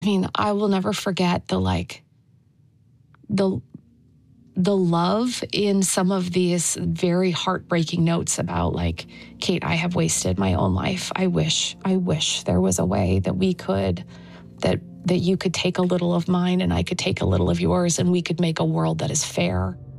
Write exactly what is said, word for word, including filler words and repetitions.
I mean, I will never forget the like the the love in some of these very heartbreaking notes about like, Kate, I have wasted my own life. I wish, I wish there was a way that we could, that that you could take a little of mine and I could take a little of yours and we could make a world that is fair.